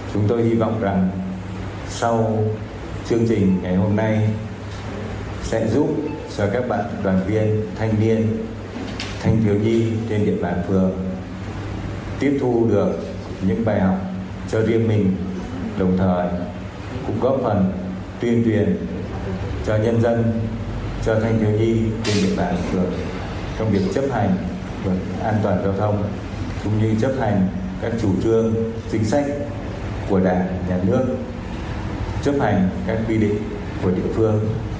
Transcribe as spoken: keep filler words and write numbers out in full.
Chúng tôi hy vọng rằng sau chương trình ngày hôm nay sẽ giúp cho các bạn đoàn viên, thanh niên, thanh thiếu nhi trên địa bàn phường tiếp thu được những bài học cho riêng mình, đồng thời cũng góp phần tuyên truyền cho nhân dân, cho thanh thiếu nhi trên địa bàn phường trong việc chấp hành luật an toàn giao thông cũng như chấp hành các chủ trương, chính sách của Đảng, Nhà nước, chấp hành các quy định của địa phương.